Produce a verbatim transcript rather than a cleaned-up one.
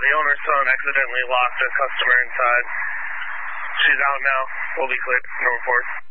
the owner's son accidentally locked a customer inside. She's out now. We'll be cleared. No reports.